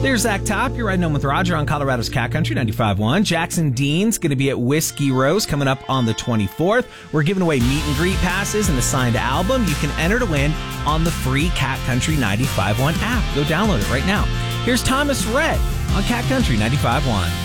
There's Zach Top. You're riding home with Roger on Colorado's Cat Country 95.1. Jackson Dean's going to be at Whiskey Rose coming up on the 24th. We're giving away meet and greet passes and a signed album. You can enter to win on the free Cat Country 95.1 app. Go download it right now. Here's Thomas Rhett on Cat Country 95.1.